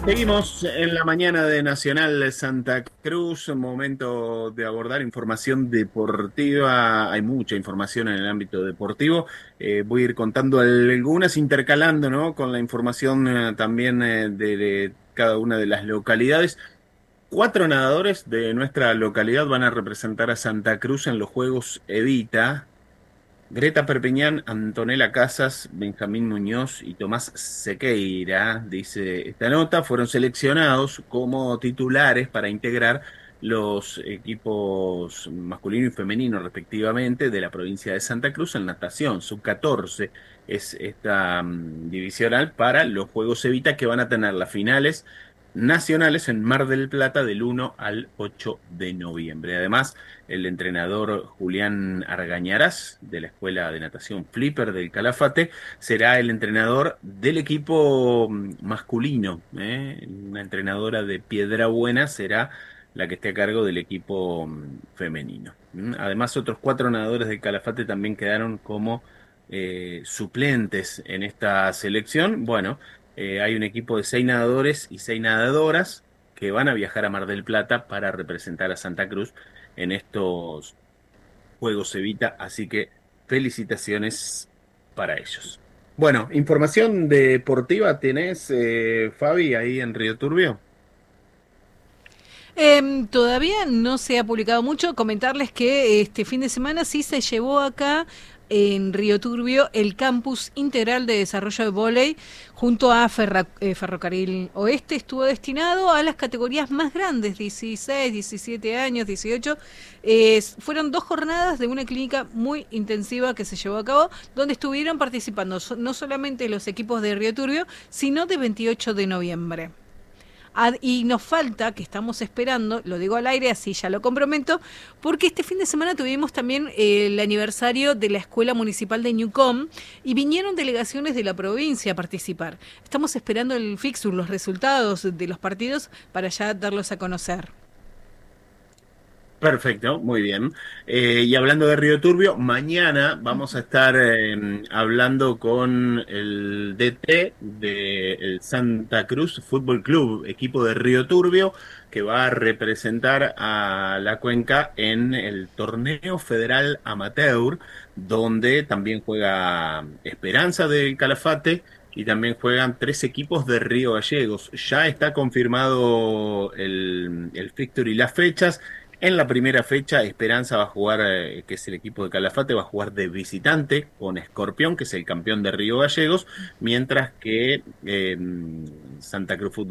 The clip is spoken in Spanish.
Seguimos en la mañana de Nacional Santa Cruz, momento de abordar información deportiva. Hay mucha información en el ámbito deportivo. Voy a ir contando algunas, intercalando, ¿no?, con la información también de cada una de las localidades. Cuatro nadadores de nuestra localidad van a representar a Santa Cruz en los Juegos Evita. Greta Perpeñán, Antonella Casas, Benjamín Muñoz y Tomás Sequeira, dice esta nota, fueron seleccionados como titulares para integrar los equipos masculino y femenino respectivamente de la provincia de Santa Cruz en natación. Sub 14 es esta divisional para los Juegos Evita que van a tener las finales nacionales en Mar del Plata del 1 al 8 de noviembre. Además, el entrenador Julián Argañarás, de la Escuela de Natación Flipper del Calafate, será el entrenador del equipo masculino. Una entrenadora de Piedrabuena será la que esté a cargo del equipo femenino. Además, otros cuatro nadadores del Calafate también quedaron como suplentes en esta selección. Bueno, hay un equipo de 6 nadadores y 6 nadadoras que van a viajar a Mar del Plata para representar a Santa Cruz en estos Juegos Evita, así que felicitaciones para ellos. Bueno, información deportiva tenés, Fabi, ahí en Río Turbio. Todavía no se ha publicado mucho. Comentarles que este fin de semana sí se llevó acá en Río Turbio el campus integral de desarrollo de vóley junto a Ferrocarril Oeste. Estuvo destinado a las categorías más grandes, 16, 17 años, 18. Fueron 2 jornadas de una clínica muy intensiva que se llevó a cabo, donde estuvieron participando no solamente los equipos de Río Turbio, sino de 28 de noviembre. Y nos falta, que estamos esperando, lo digo al aire, así ya lo comprometo, porque este fin de semana tuvimos también el aniversario de la Escuela Municipal de Ñucom y vinieron delegaciones de la provincia a participar. Estamos esperando el fixture, los resultados de los partidos para ya darlos a conocer. Perfecto, muy bien. Y hablando de Río Turbio, mañana vamos a estar hablando con el DT del Santa Cruz Fútbol Club, equipo de Río Turbio, que va a representar a la Cuenca en el torneo federal amateur, donde también juega Esperanza del Calafate. Y también juegan 3 equipos de Río Gallegos. Ya está confirmado el fixture y las fechas. En la primera fecha, Esperanza va a jugar, que es el equipo de Calafate, va a jugar de visitante con Escorpión, que es el campeón de Río Gallegos, mientras que Santa Cruz